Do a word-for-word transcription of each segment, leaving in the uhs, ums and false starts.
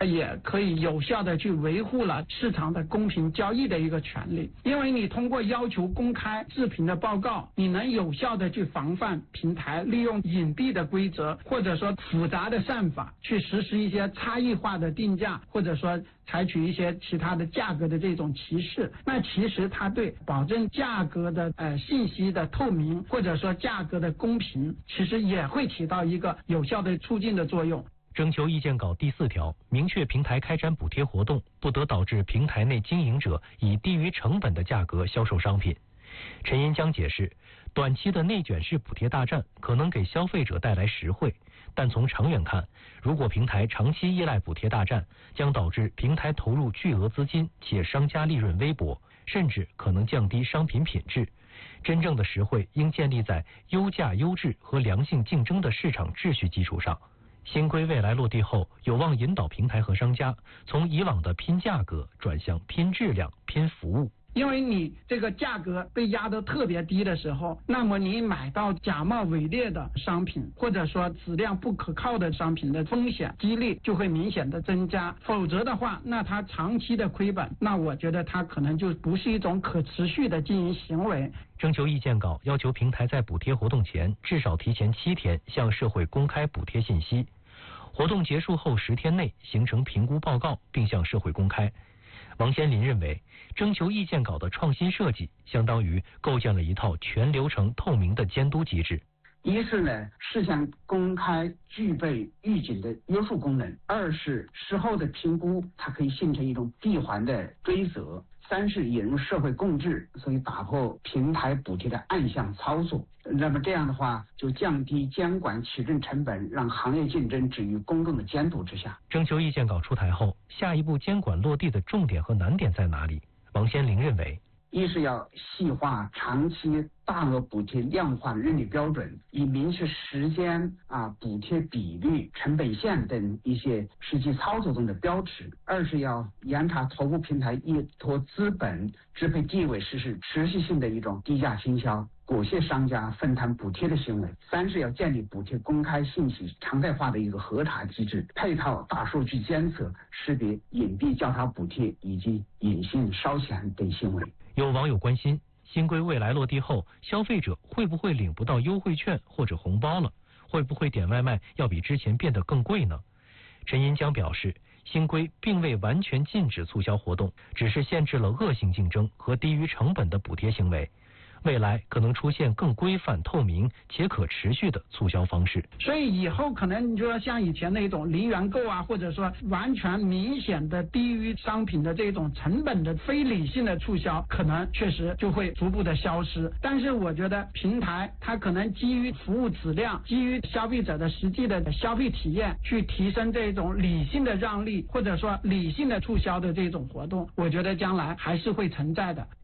也可以有效的去维护了市场的公平交易的一个权利。因为你通过要求公开自评的报告，你能有效的去防范平台利用隐蔽的规则或者说复杂的算法去实施一些差异化的定价，或者说采取一些其他的价格的这种歧视。那其实它对保证价格的呃信息的透明，或者说价格的公平，其实也会起到一个有效的促进的作用。 征求意见稿第四条明确，平台开展补贴活动不得导致平台内经营者以低于成本的价格销售商品。陈银江解释，短期的内卷式补贴大战可能给消费者带来实惠，但从长远看，如果平台长期依赖补贴大战，将导致平台投入巨额资金且商家利润微薄，甚至可能降低商品品质。真正的实惠应建立在优价优质和良性竞争的市场秩序基础上。新规未来落地后，有望引导平台和商家从以往的拼价格转向拼质量、拼服务。 因为你这个价格被压得特别低的时候，那么你买到假冒伪劣的商品，或者说质量不可靠的商品的风险几率就会明显的增加。否则的话，那它长期的亏本，那我觉得它可能就不是一种可持续的经营行为。 征求意见稿要求平台在补贴活动前至少提前七天向社会公开补贴信息，活动结束后十天内形成评估报告并向社会公开。王先林认为，征求意见稿的创新设计相当于构建了一套全流程透明的监督机制。 一是呢，事项公开具备预警的约束功能；二是事后的评估，它可以形成一种闭环的追责；三是引入社会共治，所以打破平台补贴的暗箱操作。那么这样的话，就降低监管起证成本，让行业竞争置于公众的监督之下。 征求意见稿出台后，下一步监管落地的重点和难点在哪里？王先林认为， 一是要细化长期大额补贴量化认定标准，以明确时间啊、补贴比率、成本线等一些实际操作中的标尺；二是要严查头部平台依托资本支配地位实施持续性的一种低价倾销，裹挟商家分摊补贴的行为；三是要建立补贴公开信息常态化的一个核查机制，配套大数据监测，识别隐蔽交叉补贴以及隐性烧钱等行为。 有网友关心，新规未来落地后，消费者会不会领不到优惠券或者红包了？会不会点外卖要比之前变得更贵呢？陈银江表示，新规并未完全禁止促销活动，只是限制了恶性竞争和低于成本的补贴行为。未来可能出现更规范、透明且可持续的促销方式。 所以以后可能你就要像以前那种零元购啊，或者说完全明显的低于商品的这种成本的非理性的促销，可能确实就会逐步的消失。但是我觉得平台它可能基于服务质量，基于消费者的实际的消费体验，去提升这种理性的让利，或者说理性的促销的这种活动，我觉得将来还是会存在的。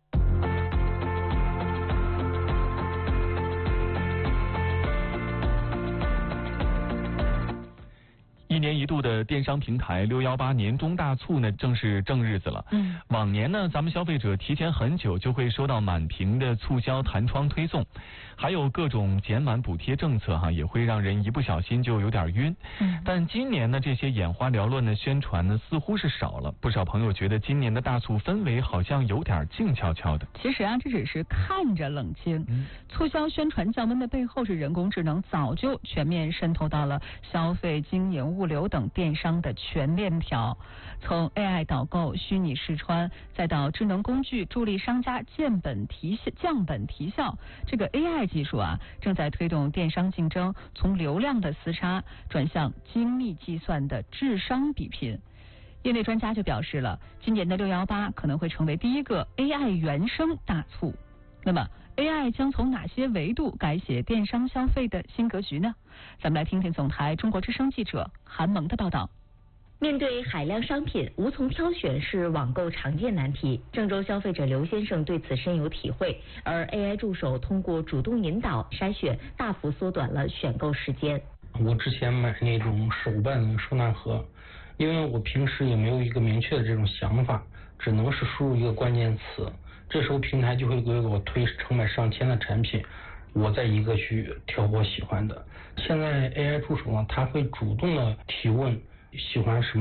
一年一度的电商平台六幺八年终大促呢，正是正日子了。嗯，往年呢，咱们消费者提前很久就会收到满屏的促销弹窗推送，还有各种减满补贴政策哈，也会让人一不小心就有点晕。嗯，但今年呢，这些眼花缭乱的宣传呢，似乎是少了。不少朋友觉得今年的大促氛围好像有点静悄悄的。 其实啊，这只是看着冷清。嗯，促销宣传降温的背后是人工智能早就全面渗透到了消费、经营、物流等电商的全链条，从 A I 导购、虚拟试穿，再到智能工具助力商家降本提效、降本提效。这个 A I 技术啊，正在推动电商竞争从流量的厮杀转向精密计算的智商比拼。业内专家就表示了，今年的六幺八可能会成为第一个 A I 原生大促。那么 A I 将从哪些维度改写电商消费的新格局呢？咱们来听听总台中国之声记者韩萌的报道。 面对海量商品，无从挑选是网购常见难题。郑州消费者刘先生对此深有体会，而 A I 助手通过主动引导、筛选，大幅缩短了选购时间。 我之前买那种手办收纳盒，因为我平时也没有一个明确的这种想法，只能是输入一个关键词，这时候平台就会给我推成百上千的产品，我再一个去挑我喜欢的。现在 A I 助手呢，它会主动的提问喜欢什么。